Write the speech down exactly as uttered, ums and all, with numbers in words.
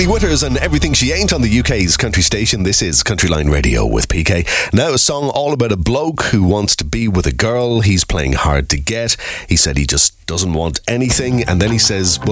Hayley Whitters and Everything She Ain't on the U K's country station. This is Countryline Radio with P K. Now a song all about a bloke who wants to be with a girl. He's playing hard to get. He said he just doesn't want anything, and then he says, well,